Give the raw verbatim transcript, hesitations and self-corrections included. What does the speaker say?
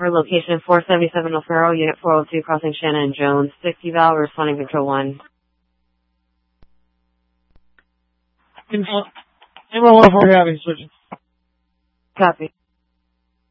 for location four seventy-seven O'Farrell, Unit four oh two, crossing Shannon and Jones. sixty Val, responding Control one. Control one, having switching. Copy.